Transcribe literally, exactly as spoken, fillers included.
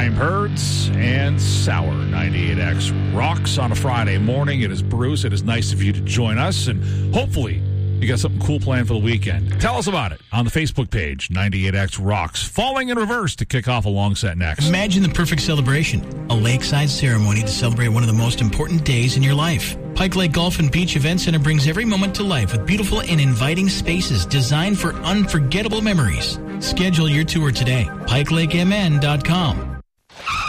I'm Herds, and Sour ninety-eight X rocks on a Friday morning. It is Bruce. It is nice of you to join us, and hopefully you got something cool planned for the weekend. Tell us about it on the Facebook page, ninety-eight X Rocks. Falling in Reverse to kick off a long set next. Imagine the perfect celebration. A lakeside ceremony to celebrate one of the most important days in your life. Pike Lake Golf and Beach Event Center brings every moment to life with beautiful and inviting spaces designed for unforgettable memories. Schedule your tour today. pike lake m n dot com.